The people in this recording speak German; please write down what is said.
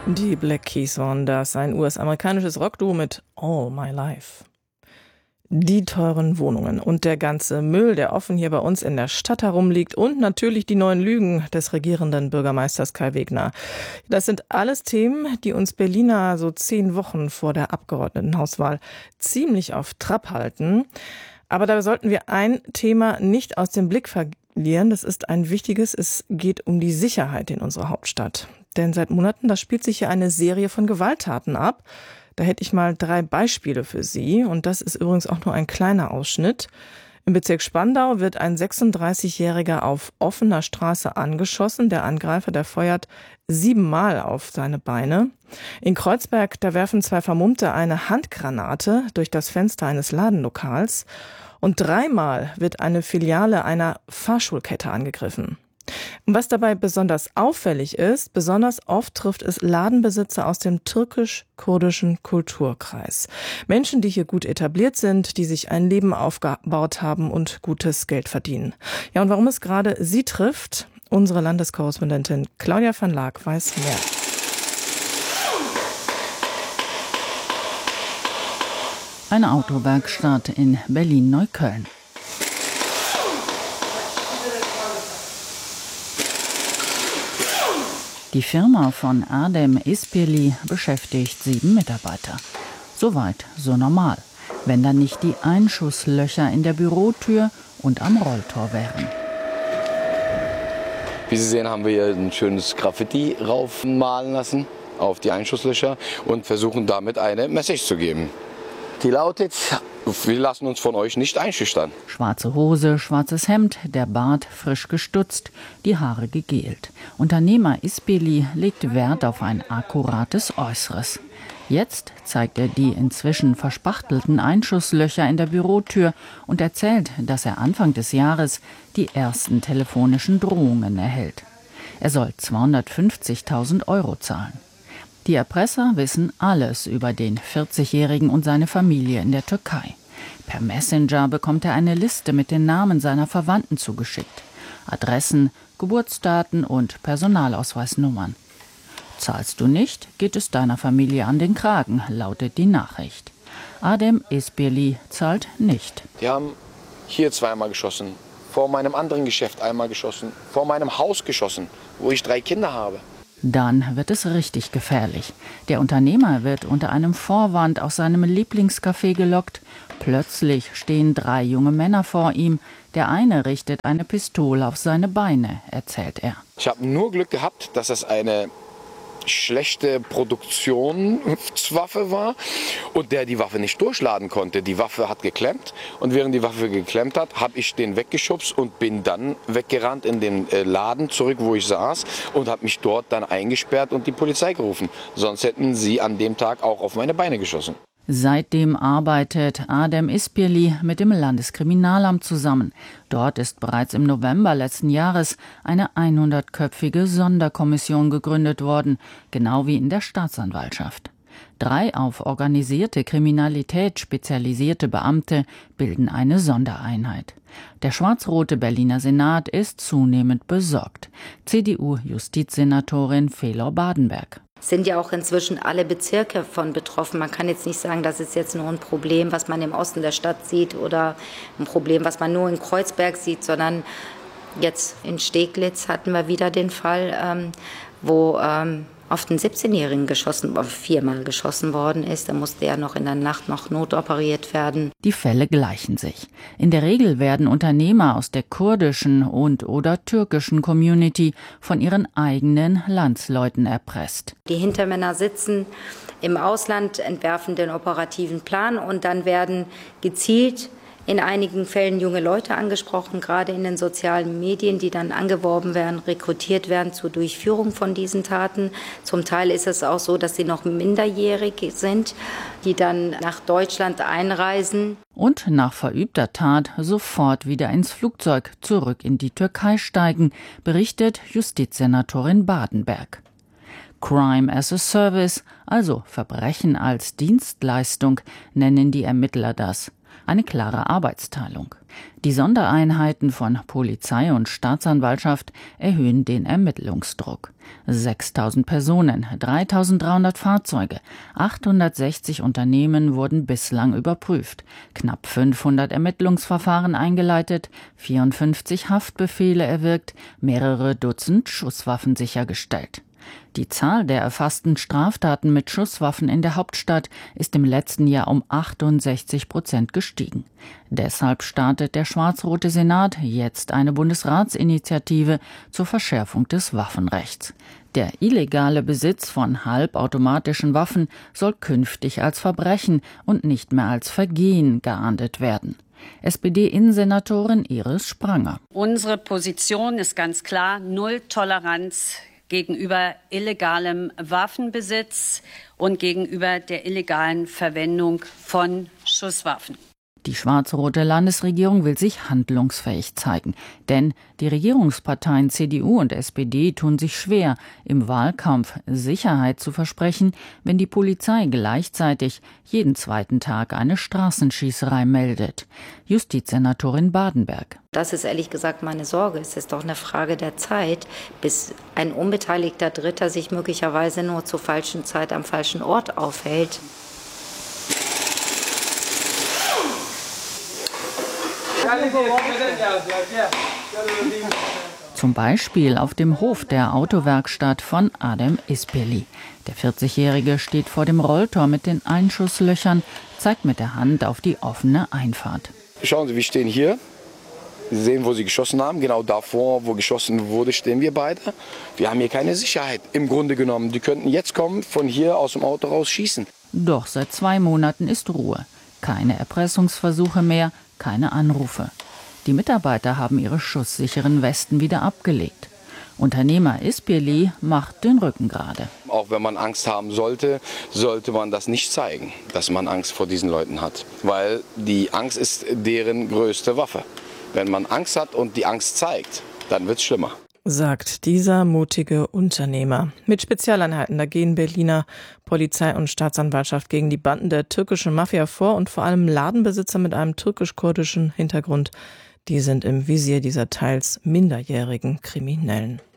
Die Black Keys waren das, ein US-amerikanisches Rockduo mit All My Life. Die teuren Wohnungen und der ganze Müll, der offen hier bei uns in der Stadt herumliegt und natürlich die neuen Lügen des regierenden Bürgermeisters Kai Wegner. Das sind alles Themen, die uns Berliner so 10 Wochen vor der Abgeordnetenhauswahl ziemlich auf Trab halten. Aber da sollten wir ein Thema nicht aus dem Blick verlieren. Das ist ein wichtiges. Es geht um die Sicherheit in unserer Hauptstadt. Denn seit Monaten, da spielt sich hier eine Serie von Gewalttaten ab. Da hätte ich mal 3 Beispiele für Sie. Und das ist übrigens auch nur ein kleiner Ausschnitt. Im Bezirk Spandau wird ein 36-Jähriger auf offener Straße angeschossen. Der Angreifer, der feuert 7-mal auf seine Beine. In Kreuzberg, da werfen 2 Vermummte eine Handgranate durch das Fenster eines Ladenlokals. Und 3-mal wird eine Filiale einer Fahrschulkette angegriffen. Und was dabei besonders auffällig ist, besonders oft trifft es Ladenbesitzer aus dem türkisch-kurdischen Kulturkreis. Menschen, die hier gut etabliert sind, die sich ein Leben aufgebaut haben und gutes Geld verdienen. Ja, und warum es gerade sie trifft, unsere Landeskorrespondentin Claudia van Laak weiß mehr. Eine Autowerkstatt in Berlin-Neukölln. Die Firma von Adem Ispirli beschäftigt 7 Mitarbeiter. Soweit, so normal, wenn dann nicht die Einschusslöcher in der Bürotür und am Rolltor wären. Wie Sie sehen, haben wir hier ein schönes Graffiti raufmalen lassen auf die Einschusslöcher und versuchen damit eine Message zu geben. Die lautet: Wir lassen uns von euch nicht einschüchtern. Schwarze Hose, schwarzes Hemd, der Bart frisch gestutzt, die Haare gegelt. Unternehmer Ispirli legt Wert auf ein akkurates Äußeres. Jetzt zeigt er die inzwischen verspachtelten Einschusslöcher in der Bürotür und erzählt, dass er Anfang des Jahres die ersten telefonischen Drohungen erhält. Er soll 250.000 € zahlen. Die Erpresser wissen alles über den 40-Jährigen und seine Familie in der Türkei. Per Messenger bekommt er eine Liste mit den Namen seiner Verwandten zugeschickt. Adressen, Geburtsdaten und Personalausweisnummern. Zahlst du nicht, geht es deiner Familie an den Kragen, lautet die Nachricht. Adem Ispirli zahlt nicht. Die haben hier 2-mal geschossen, vor meinem anderen Geschäft einmal geschossen, vor meinem Haus geschossen, wo ich 3 Kinder habe. Dann wird es richtig gefährlich. Der Unternehmer wird unter einem Vorwand aus seinem Lieblingscafé gelockt. Plötzlich stehen 3 junge Männer vor ihm. Der eine richtet eine Pistole auf seine Beine, erzählt er. Ich habe nur Glück gehabt, dass das eine schlechte Produktionswaffe war und der die Waffe nicht durchladen konnte. Die Waffe hat geklemmt und während die Waffe geklemmt hat, habe ich den weggeschubst und bin dann weggerannt in den Laden zurück, wo ich saß und habe mich dort dann eingesperrt und die Polizei gerufen. Sonst hätten sie an dem Tag auch auf meine Beine geschossen. Seitdem arbeitet Adem Ispirli mit dem Landeskriminalamt zusammen. Dort ist bereits im November letzten Jahres eine 100-köpfige Sonderkommission gegründet worden, genau wie in der Staatsanwaltschaft. 3 auf organisierte Kriminalität spezialisierte Beamte bilden eine Sondereinheit. Der schwarz-rote Berliner Senat ist zunehmend besorgt. CDU-Justizsenatorin Felor Badenberg. Sind ja auch inzwischen alle Bezirke von betroffen. Man kann jetzt nicht sagen, das ist jetzt nur ein Problem, was man im Osten der Stadt sieht oder ein Problem, was man nur in Kreuzberg sieht, sondern jetzt in Steglitz hatten wir wieder den Fall, wo auf den 17-Jährigen 4-mal geschossen worden ist. Da musste er noch in der Nacht noch notoperiert werden. Die Fälle gleichen sich. In der Regel werden Unternehmer aus der kurdischen und/oder türkischen Community von ihren eigenen Landsleuten erpresst. Die Hintermänner sitzen im Ausland, entwerfen den operativen Plan und dann werden gezielt in einigen Fällen junge Leute angesprochen, gerade in den sozialen Medien, die dann angeworben werden, rekrutiert werden zur Durchführung von diesen Taten. Zum Teil ist es auch so, dass sie noch minderjährig sind, die dann nach Deutschland einreisen. Und nach verübter Tat sofort wieder ins Flugzeug zurück in die Türkei steigen, berichtet Justizsenatorin Badenberg. Crime as a Service, also Verbrechen als Dienstleistung, nennen die Ermittler das. Eine klare Arbeitsteilung. Die Sondereinheiten von Polizei und Staatsanwaltschaft erhöhen den Ermittlungsdruck. 6.000 Personen, 3.300 Fahrzeuge, 860 Unternehmen wurden bislang überprüft, knapp 500 Ermittlungsverfahren eingeleitet, 54 Haftbefehle erwirkt, mehrere Dutzend Schusswaffen sichergestellt. Die Zahl der erfassten Straftaten mit Schusswaffen in der Hauptstadt ist im letzten Jahr um 68% gestiegen. Deshalb startet der schwarz-rote Senat jetzt eine Bundesratsinitiative zur Verschärfung des Waffenrechts. Der illegale Besitz von halbautomatischen Waffen soll künftig als Verbrechen und nicht mehr als Vergehen geahndet werden. SPD-Innensenatorin Iris Spranger. Unsere Position ist ganz klar: Null Toleranz gegenüber illegalem Waffenbesitz und gegenüber der illegalen Verwendung von Schusswaffen. Die schwarz-rote Landesregierung will sich handlungsfähig zeigen, denn die Regierungsparteien CDU und SPD tun sich schwer, im Wahlkampf Sicherheit zu versprechen, wenn die Polizei gleichzeitig jeden zweiten Tag eine Straßenschießerei meldet. Justizsenatorin Badenberg. Das ist ehrlich gesagt meine Sorge. Es ist doch eine Frage der Zeit, bis ein unbeteiligter Dritter sich möglicherweise nur zur falschen Zeit am falschen Ort aufhält. Zum Beispiel auf dem Hof der Autowerkstatt von Adem Ispeli. Der 40-Jährige steht vor dem Rolltor mit den Einschusslöchern, zeigt mit der Hand auf die offene Einfahrt. Schauen Sie, wir stehen hier. Sie sehen, wo Sie geschossen haben. Genau davor, wo geschossen wurde, stehen wir beide. Wir haben hier keine Sicherheit. Im Grunde genommen, die könnten jetzt kommen, von hier aus dem Auto raus schießen. Doch seit 2 Monaten ist Ruhe. Keine Erpressungsversuche mehr, keine Anrufe. Die Mitarbeiter haben ihre schusssicheren Westen wieder abgelegt. Unternehmer Ispeli macht den Rücken gerade. Auch wenn man Angst haben sollte, sollte man das nicht zeigen, dass man Angst vor diesen Leuten hat. Weil die Angst ist deren größte Waffe. Wenn man Angst hat und die Angst zeigt, dann wird es schlimmer. Sagt dieser mutige Unternehmer. Mit Spezialeinheiten, da gehen Berliner Polizei und Staatsanwaltschaft gegen die Banden der türkischen Mafia vor und vor allem Ladenbesitzer mit einem türkisch-kurdischen Hintergrund. Die sind im Visier dieser teils minderjährigen Kriminellen.